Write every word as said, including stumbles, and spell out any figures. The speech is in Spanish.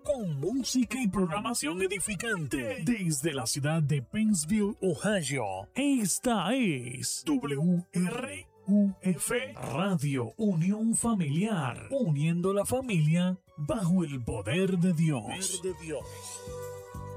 con música y programación edificante desde la ciudad de Pennsville, Ohio. Esta es W R U F Radio Unión Familiar, uniendo la familia bajo el poder de Dios. Poder de Dios.